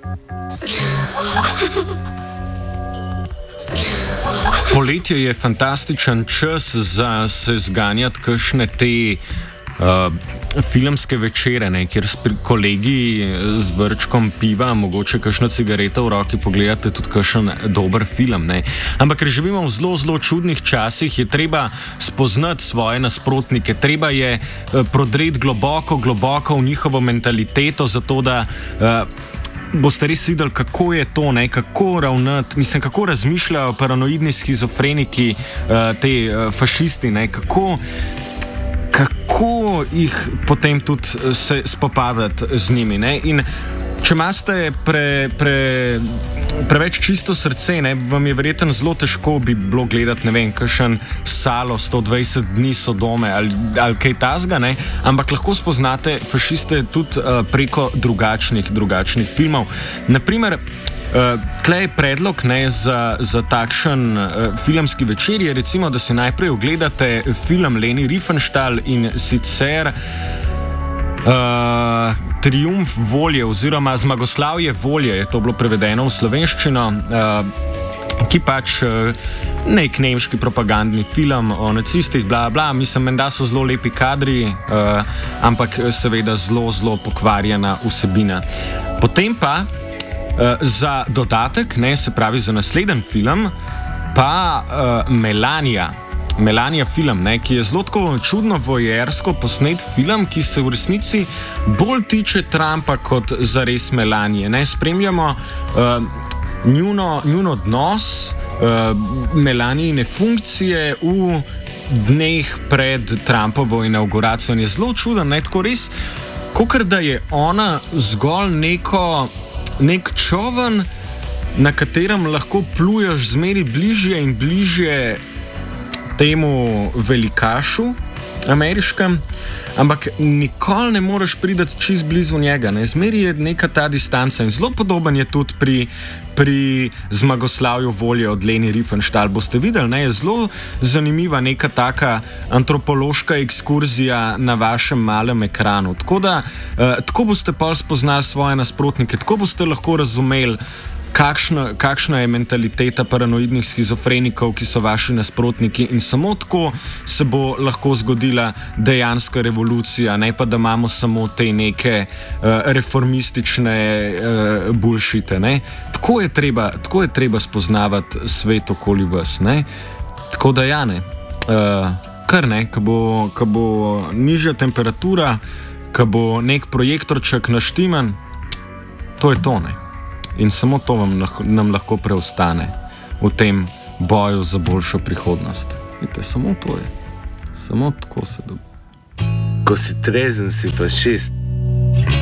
Poletje je fantastičen čas za se zganjati kakšne te filmske večere, ne, kjer s kolegi z vrčkom piva, mogoče kakšno cigareto v roki, pogledate tudi kakšen dober film. Ne. Ampak ker živimo v zelo, zelo čudnih časih, je treba spoznati svoje nasprotnike, treba je prodreti globoko, globoko v njihovo mentaliteto, zato da boste res videli, kako je to, ne, kako ravnati, mislim, kako razmišljajo paranoidni shizofreniki, te fašisti, ne, kako jih potem tudi se spopadati z njimi. Ne? In če imate preveč čisto srce, ne, vam je verjetno zelo težko bi bilo gledati, ne vem, kakšen Salo 120 dni Sodome ali kaj tasga, ne, ampak lahko spoznate fašiste tudi preko drugačnih filmov. Naprimer, tlej predlog, ne, za takšen filmski večer je recimo, da si najprej ogledate film Leni Riefenstahl in sicer Triumf volje oziroma Zmagoslavje volje, je to bilo prevedeno v slovenščino, ki pač nek nemški propagandni film o nacistih, bla bla, mislim, menda so zelo lepi kadri, ampak seveda zelo, zelo pokvarjena vsebina. Potem pa za dodatek, ne, se pravi za naslednji film, pa Melania film, ne, ki je zelo tako čudno vojersko posnet film, ki se v resnici bolj tiče Trumpa kot zares Melanije. Ne. Spremljamo njun odnos, Melanijine funkcije v dneh pred Trumpovo inauguracijo. In je zelo čuden, ne, tako res, kakor da je ona zgolj nek čovn, na katerem lahko pluješ zmeri bližje in bližje temu velikašu ameriškem, ampak nikoli ne moreš priti čist blizu njega. Ne? Zmeri je neka ta distanca in zelo podoben je tudi pri Zmagoslavju volje od Leni Riefenstahl. Boste videli, ne? Je zelo zanimiva neka taka antropološka ekskurzija na vašem malem ekranu. Tako boste pol spoznali svoje nasprotnike, tako boste lahko razumeli, kakšna je mentaliteta paranoidnih shizofrenikov, ki so vaši nasprotniki, in samo tako se bo lahko zgodila dejanska revolucija, ne pa da imamo samo te neke reformistične bullshite. Ne? Tako je treba spoznavati svet okoli vas. Ne? Tako da ja, ne. Kar ne, ko bo nižja temperatura, ko bo nek projektorček naštiman, to je to, ne. In samo to nam lahko preostane v tem boju za boljšo prihodnost. Vidite, samo to je. Samo tako se dogaja. Ko si trezen, si fašist.